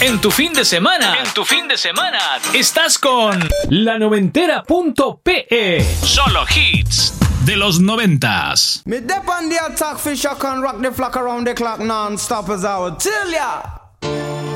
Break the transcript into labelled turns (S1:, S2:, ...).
S1: En tu fin de semana. Estás con La Noventera.pe. Solo hits de los 90s.
S2: Me dep on the attack, fish, I can rock the flock around the clock non-stop as I would tell ya.